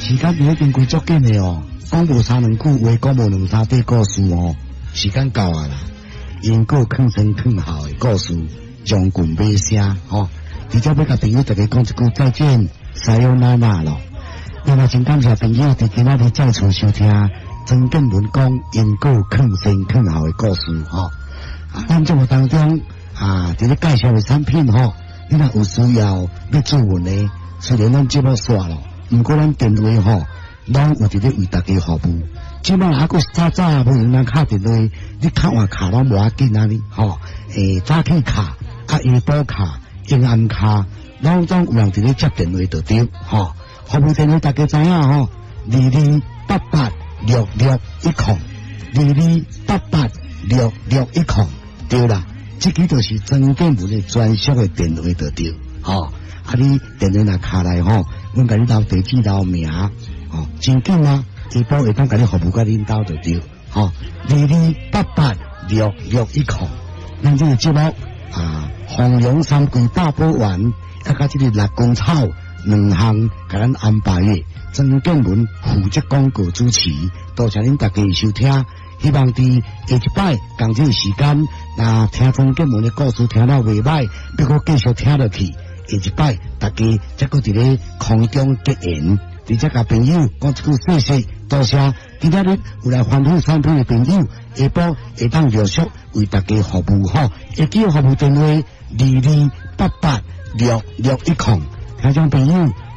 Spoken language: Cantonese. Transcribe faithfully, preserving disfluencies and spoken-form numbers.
时间已经过足紧的哦，讲无三两句话，讲无两三句故事哦，时间到啊啦。因果坑生坑后的故事，将军尾声吼。直接要甲朋友大家讲一句再见，撒由那拉咯。另外，真感谢朋友伫今仔日再次收听曾建文讲因果坑生坑后的故事吼。啊，咱节目当中啊，伫咧介绍的产品吼，你若有需要要做文的，虽然咱节目煞咯，毋过咱电话吼，拢有伫咧为大家服务。即摆还佫早早无用咱敲电话，你敲换卡拢无要紧啊你吼。诶，早起卡啊，下晡卡。平安卡，拢总有人伫咧接电话就对，吼。服务电话大家知影吼，二二八八六六一空，二二八八六六一空，对啦。这个就是曾建文的专属的电话就对，吼。啊，你电话若卡来吼，阮甲你留地址留名，吼，真紧啊，下晡会当甲你服务甲恁兜就对，吼。二二八八六六一空，咱这个节目啊。弘扬三桂大补丸，啊，甲这个六公草两项，甲咱安排的曾建文负责广告主持，多谢恁大家收听。希望伫下一摆同这个时间，那听曾建文的故事听到袂歹，要搁继续听落去。下一摆大家再搁伫咧空中结缘，直接甲朋友讲一句谢谢，多谢。今仔日有来欢喜产品的朋友，下晡会当陆续为大家服务吼，会记服务电话。二二八八六六一空，听众朋友。